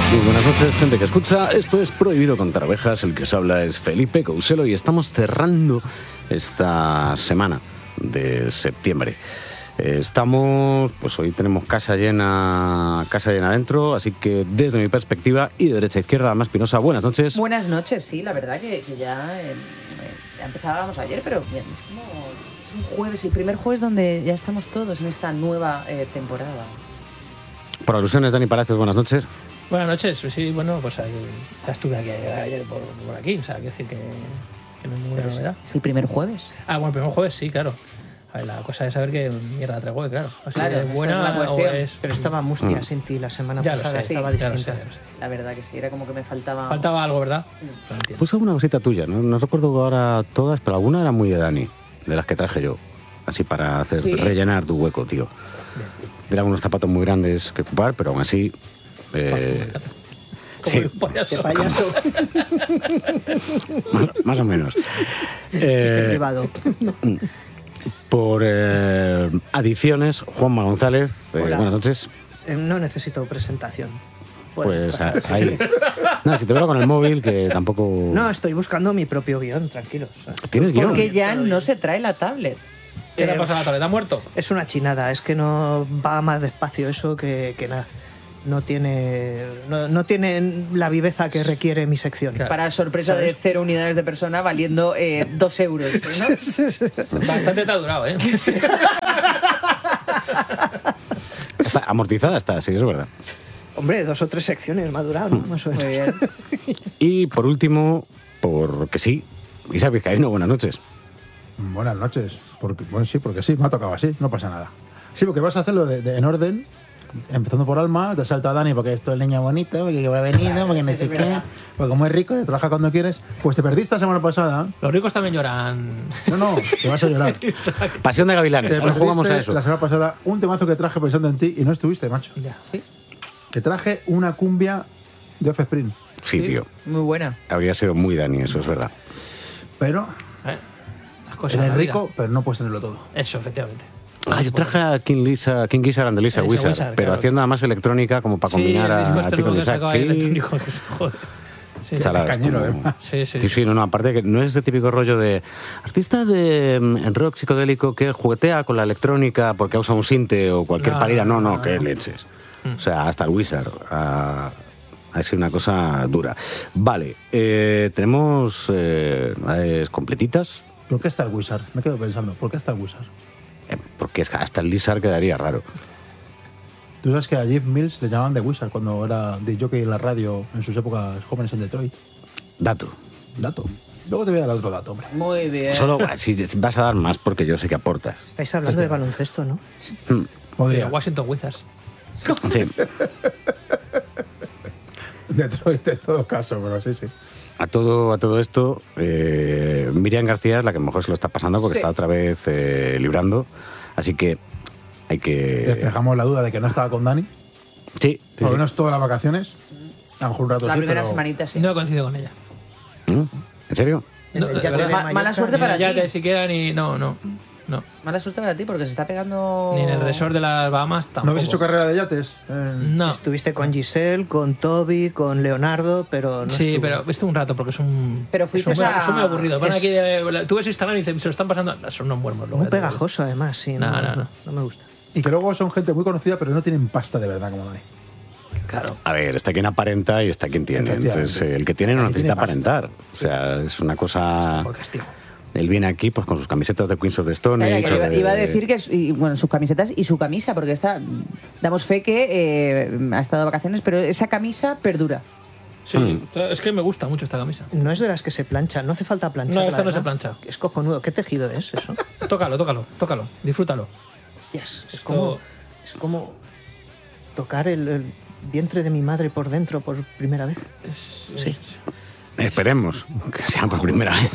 Muy buenas noches, gente que escucha. Esto es Prohibido Contar Ovejas. El que os habla es Felipe Couselo y estamos cerrando esta semana de septiembre. Estamos, pues hoy tenemos casa llena adentro, así que desde mi perspectiva y de derecha a izquierda, Alma Espinosa, buenas noches. Buenas noches, sí, la verdad que ya empezábamos ayer, pero bien, es un jueves, el primer jueves donde ya estamos todos en esta nueva temporada. Por alusiones, Dani Palacios, buenas noches. Buenas noches, sí, bueno, pues ya estuve aquí ayer por aquí, o sea, quiero decir que no hay ninguna novedad. Es el primer jueves. Ah, bueno, el primer jueves sí, claro. A ver, la cosa es saber qué mierda traigo, claro. Así claro, es buena esa es la cuestión. Pero estaba mustia sin ti la semana ya pasada, lo sé, estaba ya lo distinta. sé, ya lo sé. La verdad que sí, era como que me faltaba... Faltaba algo, ¿verdad? No entiendo. Puse alguna cosita tuya, no recuerdo ahora todas, pero alguna era muy de Dani, de las que traje yo, así para hacer ¿Sí? rellenar tu hueco, tío. Eran unos zapatos muy grandes que ocupar, pero aún así... Como sí, un payaso. De payaso. más o menos. Chiste privado. Por adiciones, Juanma González, Hola. buenas noches. No necesito presentación. Pues Bueno, ahí. No, si te veo con el móvil, que tampoco... No, estoy buscando mi propio guión, tranquilos. ¿Tienes guión? Porque ya no se trae la tablet. ¿Qué le ha pasado a la tableta? ¿Ha muerto? Es una chinada, es que no va más despacio eso que nada. No tiene la viveza que requiere mi sección. Claro. Para sorpresa ¿Sabes? de 0 unidades de persona valiendo 2 euros, ¿no? Bastante te ha durado, ¿eh? Está amortizada está, sí, es verdad. Hombre, 2 o 3 secciones me ha durado, ¿no? Más o menos. Muy bien. Y por último, porque sí, Isaac Vizcaíno, buenas noches. Buenas noches. Porque sí, me ha tocado así, no pasa nada. Sí, porque vas a hacerlo en orden, empezando por Alma, te salta Dani porque esto es niña bonita, porque va venido, porque no sé qué, porque como es rico y trabaja cuando quieres, pues te perdiste la semana pasada. Los ricos también lloran. No, te vas a llorar. Pasión de Gavilanes, Te ahora jugamos a perdiste eso. la semana pasada un temazo que traje pensando en ti y no estuviste, macho. Ya. Sí, Te traje una cumbia de Offspring, Sí, tío. muy buena. Habría sido muy Dani, eso es verdad. pero Las cosas de eres la vida. rico, pero no puedes tenerlo todo. Eso, efectivamente. Yo traje a King Gizzard and the Lizard Lisa Wizard, Wizard, pero claro. haciendo nada más electrónica como para combinar el disco a este ti nuevo con que Isaac. sacaba ahí Sí, electrónico, que se jode. Sí, chaladas, cañero, como- además. sí. Sí, no, aparte que no es ese típico rollo de artista de rock psicodélico que juguetea con la electrónica porque usa un sinte o cualquier No, parida. No, no, que no. leches. O sea, hasta el Wizard ha sido una cosa dura. Vale, tenemos novedades completitas, ¿Por qué está el Wizard? Me quedo pensando, ¿por qué está el Wizard? porque es que hasta el Lizard quedaría raro. Tú sabes que a Jeff Mills le llamaban The Wizard cuando era de jockey en la radio en sus épocas jóvenes en Detroit. Dato. Dato. Luego te voy a dar otro dato, hombre. Muy bien. Solo si vas a dar más porque yo sé que aportas. Estáis hablando de baloncesto, ¿no? Podría. Washington Wizards. Sí. Detroit en todo caso, pero sí. A todo esto, Miriam García es la que mejor se lo está pasando porque Sí. está otra vez librando. Así que hay que... Despejamos la duda de que no estaba con Dani. Sí, sí, Por lo sí. menos todas las vacaciones. A lo mejor un rato La sí, primera pero... semanita, sí. No he coincidido con ella. ¿Mm? ¿En serio? No, El de yate verdad. de Mallorca. Mala suerte Ni para en el yate ti. siquiera, ni... No. Mala suerte para ti porque se está pegando... Ni en el resort de las Bahamas tampoco. ¿No habéis hecho carrera de yates? No. Estuviste con Giselle, con Toby, con Leonardo, pero no Sí, estuvo. pero estuve un rato porque es un... Pero fuiste es muy, a- es muy aburrido. Van es- aquí, tú ves Instagram y dices, se lo están pasando... Son unos muermos. luego, Muy ya te digo. pegajoso, además, sí. No. No me gusta. Y que luego son gente muy conocida, pero no tienen pasta de verdad como Dani. Claro. A ver, está quien aparenta y está quien tiene. Efectivamente. Entonces, el que tiene no El que necesita tiene pasta. aparentar. O sea, es una cosa... Por castigo. Él viene aquí pues con sus camisetas de Queens of the Stone Calla, Age. que o de- iba a decir que bueno, sus camisetas y su camisa, porque damos fe que ha estado de vacaciones, pero esa camisa perdura. Sí, es que me gusta mucho esta camisa. No es de las que se planchan, no hace falta planchar. No, esta no se plancha. Es cojonudo. ¿Qué tejido es eso? Tócalo. Disfrútalo. Yes, es Esto- como tocar el vientre de mi madre por dentro por primera vez. Sí. Esperemos que sea por primera vez.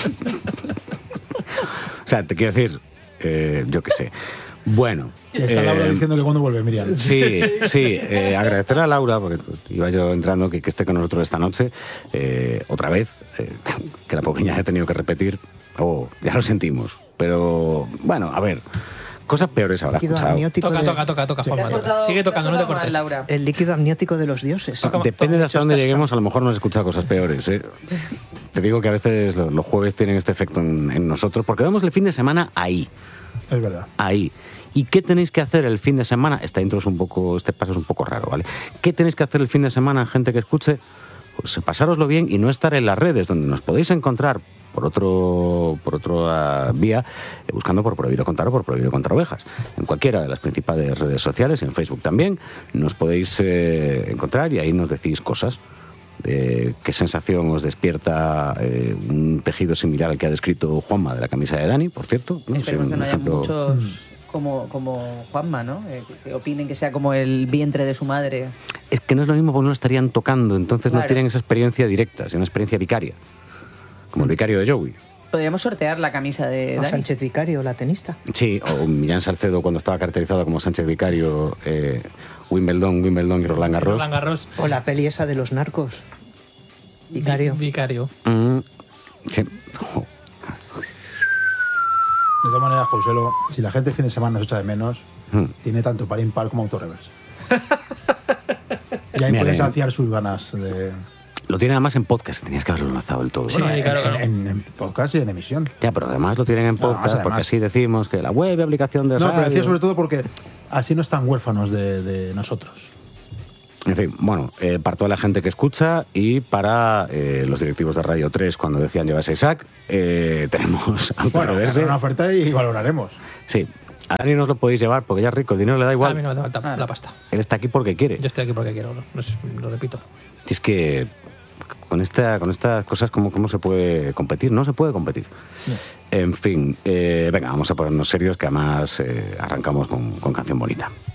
O sea, te quiero decir, yo qué sé. Bueno. Y está Laura diciendo que cuando vuelve, Miriam. Sí, agradecer a Laura, porque iba yo entrando, que esté con nosotros esta noche, otra vez, que la pobre ya he tenido que repetir. Ya lo sentimos. Pero, bueno, a ver, Cosas peores habrás Líquido escuchado. amniótico Toca, de- toca, Te Juanma, has toca. portado- Sigue tocando, no te has portado cortes. mal, Laura. El líquido amniótico de los dioses. Toca- Depende de hasta dónde Muchos lleguemos, a lo mejor no has escuchado cosas peores. ¿eh? Te digo que a veces los jueves tienen este efecto en nosotros, porque vemos el fin de semana ahí. Es verdad. Ahí. ¿Y qué tenéis que hacer el fin de semana? Este paso es un poco raro, ¿vale? ¿Qué tenéis que hacer el fin de semana, gente que escuche? Pues pasároslo bien y no estar en las redes, donde nos podéis encontrar por otra vía, buscando por Prohibido Contar o por Prohibido Contar Ovejas. En cualquiera de las principales redes sociales, en Facebook también, nos podéis encontrar y ahí nos decís cosas. ¿Qué sensación os despierta un tejido similar al que ha descrito Juanma de la camisa de Dani, por cierto? ¿no? Esperemos Sí, que un no haya ejemplo- muchos como Juanma, ¿no? Que opinen que sea como el vientre de su madre. Es que no es lo mismo porque no lo estarían tocando, entonces no Claro. tienen esa experiencia directa, sino una experiencia vicaria. Como el vicario de Joey. Podríamos sortear la camisa de O Dani. Sánchez Vicario, la tenista. Sí, o Millán Salcedo cuando estaba caracterizado como Sánchez Vicario, Wimbledon y Roland Garros. Roland Garros. O la peli esa de los narcos. Vicario. Vicario. Sí. Oh, De todas maneras, Josuelo, si la gente el fin de semana nos echa de menos, mm. tiene tanto para impar como autoreverse. Y ahí Mira, pueden mira. saciar sus ganas de, Lo tiene además en podcast, tenías que haberlo lanzado del todo. Sí, Bueno, claro, claro. en podcast y en emisión. ya, pero además lo tienen en No, podcast además. porque así decimos que la web y aplicación de No, pero radio- decía sobre todo porque así no están huérfanos de nosotros. En fin, bueno, para toda la gente que escucha y para los directivos de Radio 3 cuando decían llevarse a Isaac, tenemos Bueno, autoreverse. hacer una oferta y valoraremos. Sí, a Dani no os lo podéis llevar porque ya es rico, el dinero le da A mí igual. no me hace falta la pasta. Él está aquí porque quiere. Yo estoy aquí porque quiero, lo repito. Y es que con estas cosas, ¿cómo se puede competir? No se puede competir. En fin, venga, vamos a ponernos serios que además arrancamos con canción bonita.